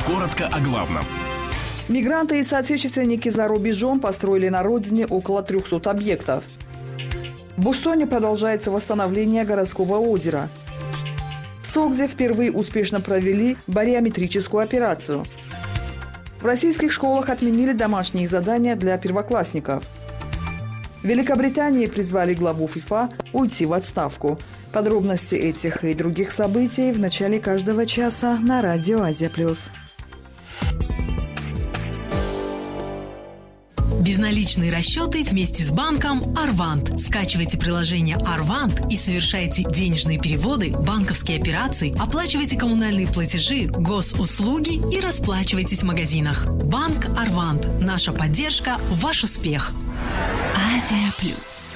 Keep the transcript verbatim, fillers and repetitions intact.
Коротко о главном. Мигранты и соотечественники за рубежом построили на родине около трехсот объектов. В Бустоне продолжается восстановление городского озера. В Согзе впервые успешно провели бариометрическую операцию. В российских школах отменили домашние задания для первоклассников. В Великобритании призвали главу ФИФА уйти в отставку. Подробности этих и других событий в начале каждого часа на Радио Азия Плюс. Безналичные расчеты вместе с банком Арвант. Скачивайте приложение Арвант и совершайте денежные переводы, банковские операции, оплачивайте коммунальные платежи, госуслуги и расплачивайтесь в магазинах. Банк Арвант. Наша поддержка – ваш успех. Азия Плюс.